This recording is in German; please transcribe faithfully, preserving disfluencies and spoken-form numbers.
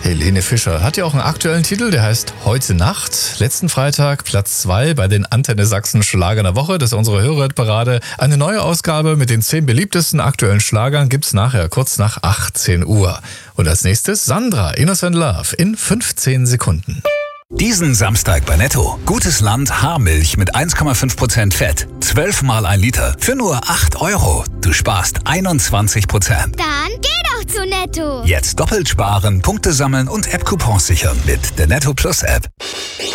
Helene Fischer hat ja auch einen aktuellen Titel, der heißt Heute Nacht. Letzten Freitag Platz zwei bei den Antenne Sachsen Schlagern der Woche. Das ist unsere Hörerparade. Eine neue Ausgabe mit den zehn beliebtesten aktuellen Schlagern gibt's nachher kurz nach achtzehn Uhr. Und als nächstes Sandra, Innocent Love in fünfzehn Sekunden. Diesen Samstag bei Netto. Gutes Land Haarmilch mit eins Komma fünf Prozent Fett. zwölf mal ein Liter für nur acht Euro. Du sparst einundzwanzig Prozent. Dann geh doch zu Netto. Jetzt doppelt sparen, Punkte sammeln und App-Coupons sichern mit der Netto Plus App.